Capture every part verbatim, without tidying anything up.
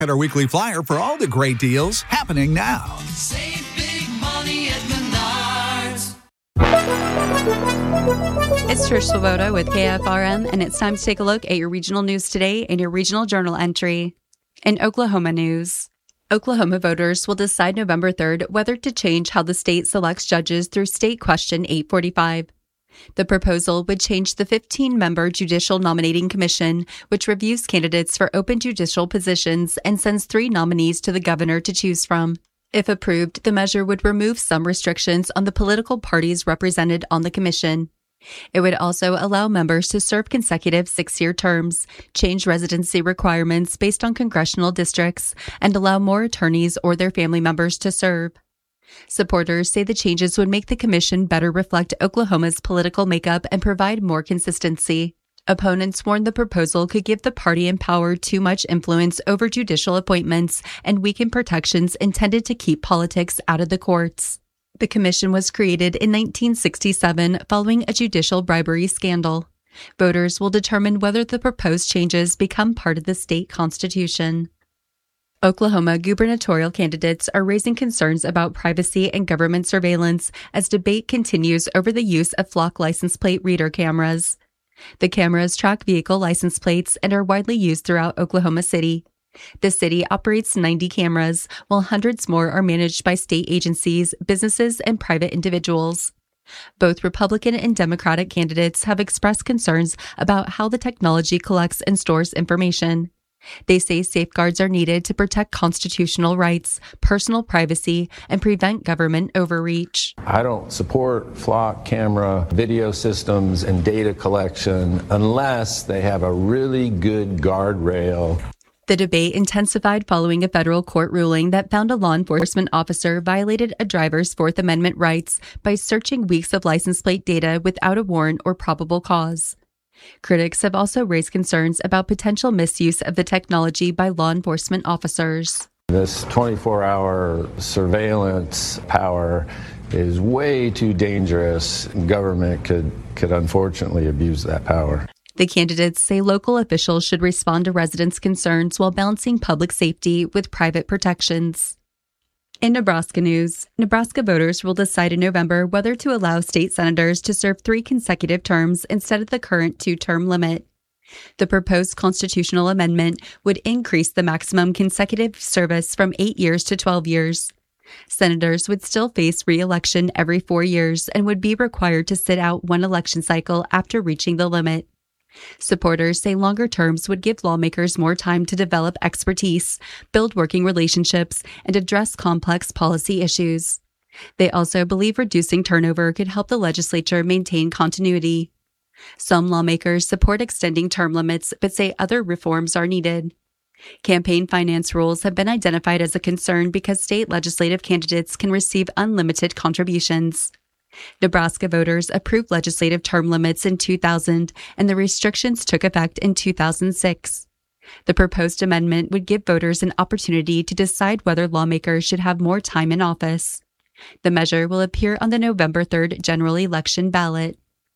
At our weekly flyer for all the great deals happening now. Save big money at Menards. It's Trish Svoboda with K F R M, and it's time to take a look at your regional news today and your regional journal entry. In Oklahoma news, Oklahoma voters will decide November third whether to change how the state selects judges through State Question eight forty-five. The proposal would change the fifteen-member Judicial Nominating Commission, which reviews candidates for open judicial positions and sends three nominees to the governor to choose from. If approved, the measure would remove some restrictions on the political parties represented on the commission. It would also allow members to serve consecutive six-year terms, change residency requirements based on congressional districts, and allow more attorneys or their family members to serve. Supporters say the changes would make the commission better reflect Oklahoma's political makeup and provide more consistency. Opponents warn the proposal could give the party in power too much influence over judicial appointments and weaken protections intended to keep politics out of the courts. The commission was created in nineteen sixty-seven following a judicial bribery scandal. Voters will determine whether the proposed changes become part of the state constitution. Oklahoma gubernatorial candidates are raising concerns about privacy and government surveillance as debate continues over the use of flock license plate reader cameras. The cameras track vehicle license plates and are widely used throughout Oklahoma City. The city operates ninety cameras, while hundreds more are managed by state agencies, businesses, and private individuals. Both Republican and Democratic candidates have expressed concerns about how the technology collects and stores information. They say safeguards are needed to protect constitutional rights, personal privacy, and prevent government overreach. I don't support flock camera video systems and data collection unless they have a really good guardrail. The debate intensified following a federal court ruling that found a law enforcement officer violated a driver's Fourth Amendment rights by searching weeks of license plate data without a warrant or probable cause. Critics have also raised concerns about potential misuse of the technology by law enforcement officers. This twenty-four hour surveillance power is way too dangerous. Government could, could unfortunately abuse that power. The candidates say local officials should respond to residents' concerns while balancing public safety with private protections. In Nebraska news, Nebraska voters will decide in November whether to allow state senators to serve three consecutive terms instead of the current two-term limit. The proposed constitutional amendment would increase the maximum consecutive service from eight years to twelve years. Senators would still face re-election every four years and would be required to sit out one election cycle after reaching the limit. Supporters say longer terms would give lawmakers more time to develop expertise, build working relationships, and address complex policy issues. They also believe reducing turnover could help the legislature maintain continuity. Some lawmakers support extending term limits, but say other reforms are needed. Campaign finance rules have been identified as a concern because state legislative candidates can receive unlimited contributions. Nebraska voters approved legislative term limits in two thousand, and the restrictions took effect in two thousand six. The proposed amendment would give voters an opportunity to decide whether lawmakers should have more time in office. The measure will appear on the November third general election ballot.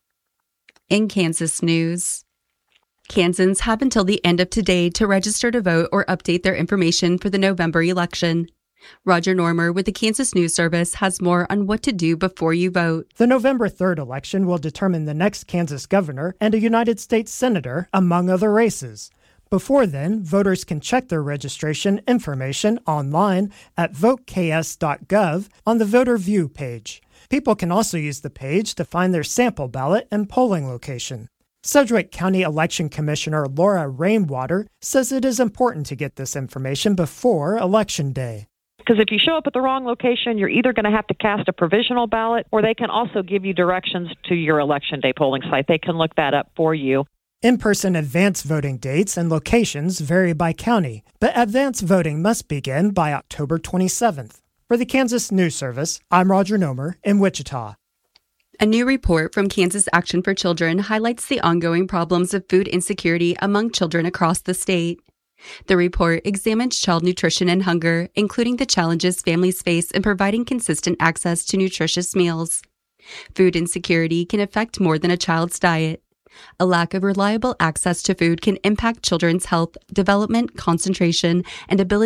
In Kansas news, Kansans have until the end of today to register to vote or update their information for the November election. Roger Normer with the Kansas News Service has more on what to do before you vote. The November third election will determine the next Kansas governor and a United States senator, among other races. Before then, voters can check their registration information online at vote k s dot gov on the Voter View page. People can also use the page to find their sample ballot and polling location. Sedgwick County Election Commissioner Laura Rainwater says it is important to get this information before Election Day. Because if you show up at the wrong location, you're either going to have to cast a provisional ballot, or they can also give you directions to your Election Day polling site. They can look that up for you. In-person advance voting dates and locations vary by county, but advance voting must begin by October twenty-seventh. For the Kansas News Service, I'm Roger Nomer in Wichita. A new report from Kansas Action for Children highlights the ongoing problems of food insecurity among children across the state. The report examines child nutrition and hunger, including the challenges families face in providing consistent access to nutritious meals. Food insecurity can affect more than a child's diet. A lack of reliable access to food can impact children's health, development, concentration, and ability